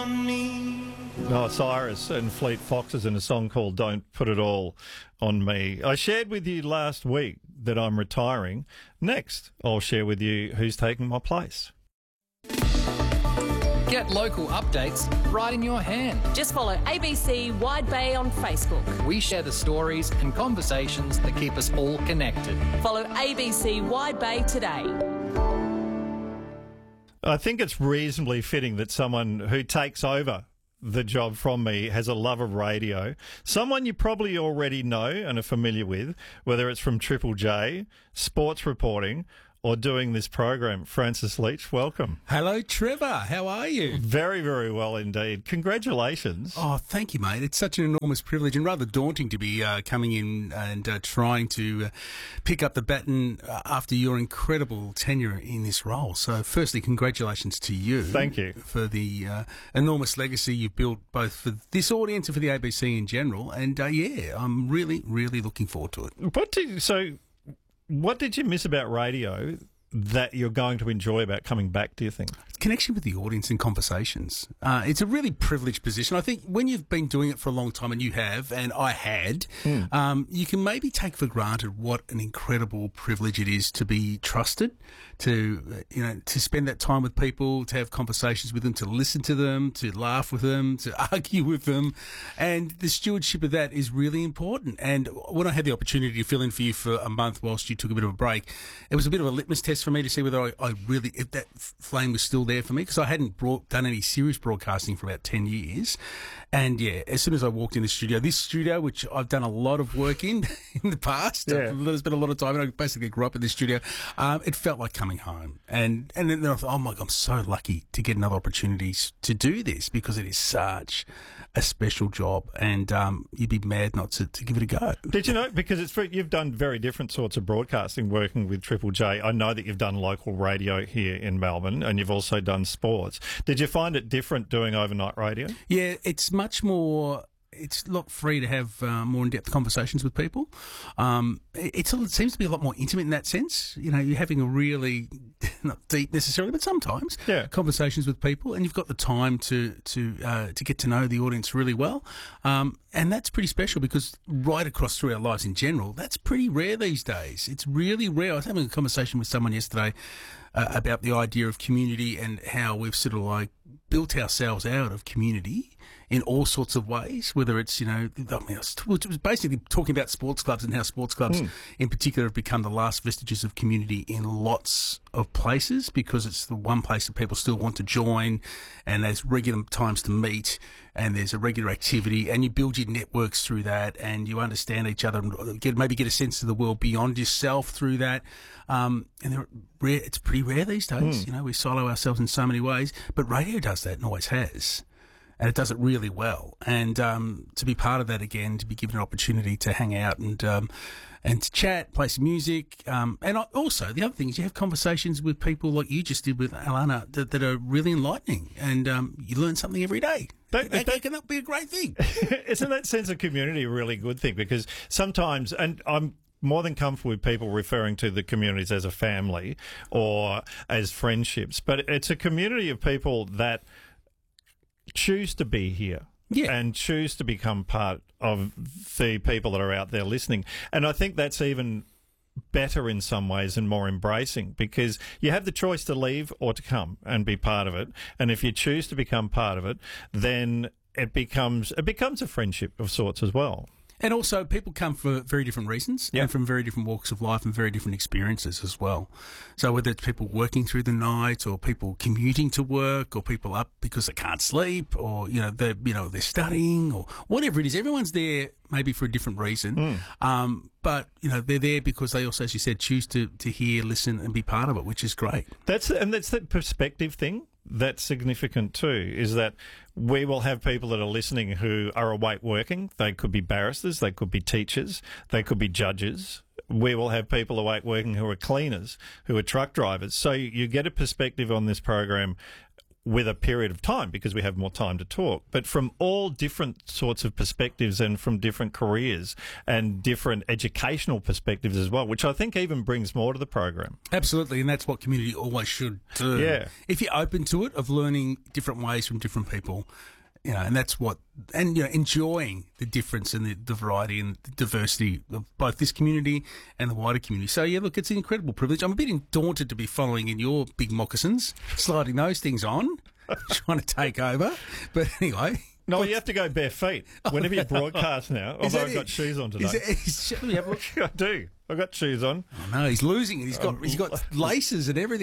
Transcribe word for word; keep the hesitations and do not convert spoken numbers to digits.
on me. No, Cyrus and Fleet Foxes in a song called Don't Put It All on Me. I shared with you last week that I'm retiring. Next, I'll share with you who's taking my place. Get local updates right in your hand. Just follow A B C Wide Bay on Facebook. We share the stories and conversations that keep us all connected. Follow A B C Wide Bay today. I think it's reasonably fitting that someone who takes over the job from me has a love of radio. Someone you probably already know and are familiar with, whether it's from Triple J, sports reporting, or doing this program. Francis Leach, welcome. Hello, Trevor. How are you? Very, very well indeed. Congratulations. Oh, thank you, mate. It's such an enormous privilege and rather daunting to be uh, coming in and uh, trying to uh, pick up the baton uh, after your incredible tenure in this role. So, firstly, congratulations to you. Thank you. For the uh, enormous legacy you've built both for this audience and for the A B C in general. And, uh, yeah, I'm really, really looking forward to it. What did, so... What did you miss about radio that you're going to enjoy about coming back, do you think? Connection with the audience and conversations. Uh, it's a really privileged position. I think when you've been doing it for a long time, and you have, and I had, mm. um, you can maybe take for granted what an incredible privilege it is to be trusted, to, you know, to spend that time with people, to have conversations with them, to listen to them, to laugh with them, to argue with them. And the stewardship of that is really important. And when I had the opportunity to fill in for you for a month whilst you took a bit of a break, it was a bit of a litmus test for me to see whether I, I really, if that flame was still there for me, because I hadn't brought, done any serious broadcasting for about ten years. And yeah, as soon as I walked in the studio, this studio, which I've done a lot of work in in the past, yeah. There's been a lot of time, and I basically grew up in this studio, um, it felt like coming home. And, and then I thought, oh my God, I'm so lucky to get another opportunity to do this, because it is such a special job, and um, you'd be mad not to, to give it a go. Did you know, because it's you've done very different sorts of broadcasting working with Triple J. I know that you've done local radio here in Melbourne, and you've also done sports. Did you find it different doing overnight radio? Yeah, it's much more... It's a lot free to have uh, more in-depth conversations with people. Um, it, it's, it seems to be a lot more intimate in that sense. You know, you're having a really, not deep necessarily, but sometimes, yeah. conversations with people, and you've got the time to to uh, to get to know the audience really well. Um, and that's pretty special, because right across through our lives in general, that's pretty rare these days. It's really rare. I was having a conversation with someone yesterday uh, about the idea of community and how we've sort of like built ourselves out of community in all sorts of ways, whether it's, you know, I mean, it was basically talking about sports clubs and how sports clubs mm. in particular have become the last vestiges of community in lots of places, because it's the one place that people still want to join, and there's regular times to meet, and there's a regular activity, and you build your networks through that, and you understand each other, and get, maybe get a sense of the world beyond yourself through that. Um, and they're rare, it's pretty rare these days. Mm. You know, we silo ourselves in so many ways, but radio does that and always has. And it does it really well. And um, to be part of that again, to be given an opportunity to hang out and um, and to chat, play some music. Um, and also, the other thing is you have conversations with people like you just did with Alana that, that are really enlightening. And um, you learn something every day. That, that, that can be a great thing. Isn't that sense of community a really good thing? Because sometimes, and I'm more than comfortable with people referring to the communities as a family or as friendships, but it's a community of people that choose to be here yeah. and choose to become part of the people that are out there listening. And I think that's even better in some ways and more embracing, because you have the choice to leave or to come and be part of it. And if you choose to become part of it, then it becomes it becomes a friendship of sorts as well. And also, people come for very different reasons yep. and from very different walks of life and very different experiences as well. So whether it's people working through the night, or people commuting to work, or people up because they can't sleep, or, you know, they're, you know, they're studying, or whatever it is, everyone's there maybe for a different reason. Mm. Um, but, you know, they're there because they also, as you said, choose to, to hear, listen and be part of it, which is great. That's And that's that perspective thing. That's significant too, is that we will have people that are listening who are awake working. They could be barristers, they could be teachers, they could be judges. We will have people awake working who are cleaners, who are truck drivers. So you get a perspective on this program with a period of time because we have more time to talk, but from all different sorts of perspectives and from different careers and different educational perspectives as well, which I think even brings more to the program. Absolutely, and that's what community always should do. Yeah. If you're open to it, of learning different ways from different people, you know, and that's what, and, you know, enjoying the difference and the, the variety and the diversity of both this community and the wider community. So, yeah, look, it's an incredible privilege. I'm a bit daunted to be following in your big moccasins, sliding those things on, trying to take over. But anyway... No, you have to go bare feet whenever you broadcast now, although I've got it? shoes on today. Is it, is, let me have a look. I do. I've got shoes on. Oh, no, he's losing it. He's got, he's got laces and everything.